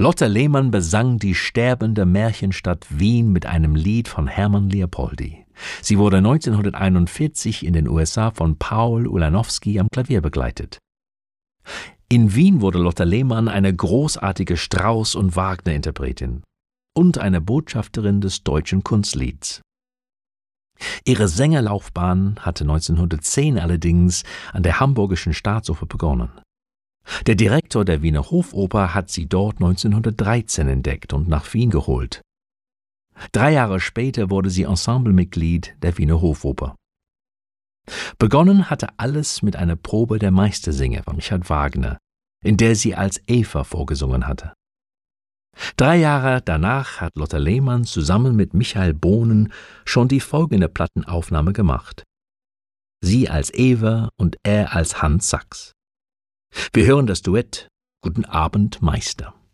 Lotte Lehmann besang die sterbende Märchenstadt Wien mit einem Lied von Hermann Leopoldi. Sie wurde 1941 in den USA von Paul Ulanowski am Klavier begleitet. In Wien wurde Lotte Lehmann eine großartige Strauss- und Wagner-Interpretin und eine Botschafterin des deutschen Kunstlieds. Ihre Sängerlaufbahn hatte 1910 allerdings an der Hamburgischen Staatsoper begonnen. Der Direktor der Wiener Hofoper hat sie dort 1913 entdeckt und nach Wien geholt. 3 Jahre später wurde sie Ensemblemitglied der Wiener Hofoper. Begonnen hatte alles mit einer Probe der Meistersinger von Richard Wagner, in der sie als Eva vorgesungen hatte. 3 Jahre danach hat Lotte Lehmann zusammen mit Michael Bohnen schon die folgende Plattenaufnahme gemacht. Sie als Eva und er als Hans Sachs. Wir hören das Duett »Guten Abend, Meister«.